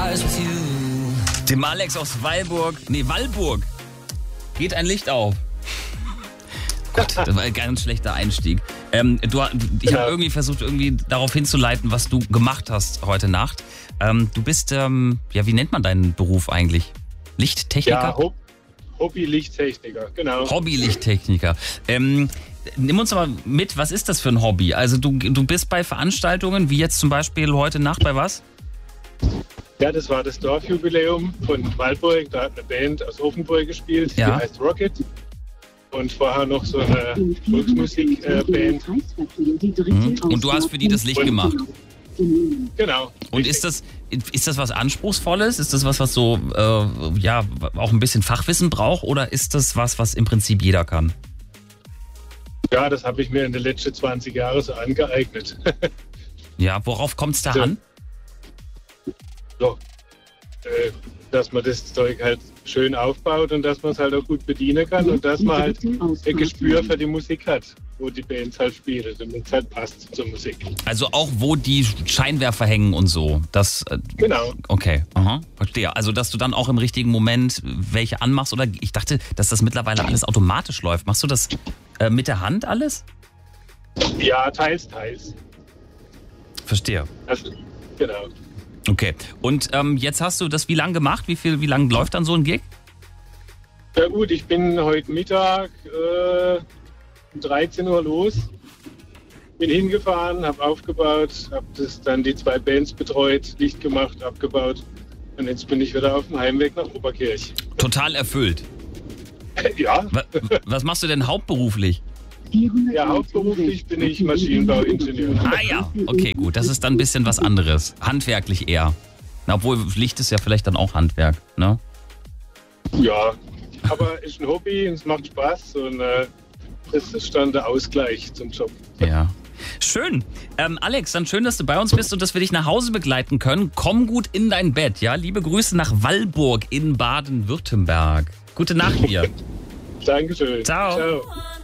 Dem Alex aus Wallburg geht ein Licht auf. Gott, das war ein ganz schlechter Einstieg. Ich habe irgendwie versucht, darauf hinzuleiten, was du gemacht hast heute Nacht. Du bist, wie nennt man deinen Beruf eigentlich? Lichttechniker? Ja, Hobby-Lichttechniker, genau. Hobby-Lichttechniker. Nimm uns mal mit, was ist das für ein Hobby? Also du bist bei Veranstaltungen, wie jetzt zum Beispiel heute Nacht bei was? Ja, das war das Dorfjubiläum von Waldburg. Da hat eine Band aus Offenburg gespielt, die heißt Rocket. Und vorher noch so eine Volksmusikband. Und du hast für die das Licht gemacht? Genau. Und ist das was Anspruchsvolles? Ist das was so, auch ein bisschen Fachwissen braucht? Oder ist das was im Prinzip jeder kann? Ja, das habe ich mir in den letzten 20 Jahren so angeeignet. Ja, worauf kommt es da an? So, dass man das Zeug halt schön aufbaut und dass man es halt auch gut bedienen kann und dass man halt ein Gespür für die Musik hat, wo die Bands halt spielen, damit es halt passt zur Musik. Also auch wo die Scheinwerfer hängen und so. Genau. Okay, verstehe. Also dass du dann auch im richtigen Moment welche anmachst oder ich dachte, dass das mittlerweile alles automatisch läuft. Machst du das mit der Hand alles? Ja, teils. Verstehe. Also, genau. Okay. Und jetzt hast du das wie lange gemacht? Wie lange läuft dann so ein Gig? Ja gut, ich bin heute Mittag um 13 Uhr los. Bin hingefahren, habe aufgebaut, habe dann die 2 Bands betreut, Licht gemacht, abgebaut. Und jetzt bin ich wieder auf dem Heimweg nach Oberkirch. Total erfüllt. Ja. Was machst du denn hauptberuflich? Ja, hauptberuflich bin ich Maschinenbauingenieur. Ah ja, okay, gut. Das ist dann ein bisschen was anderes. Handwerklich eher. Na, obwohl Licht ist ja vielleicht dann auch Handwerk, ne? Ja, aber ist ein Hobby und es macht Spaß und das ist dann der Ausgleich zum Job. Ja. Schön. Alex, dann schön, dass du bei uns bist und dass wir dich nach Hause begleiten können. Komm gut in dein Bett, ja? Liebe Grüße nach Wallburg in Baden-Württemberg. Gute Nacht dir. Dankeschön. Ciao. Ciao.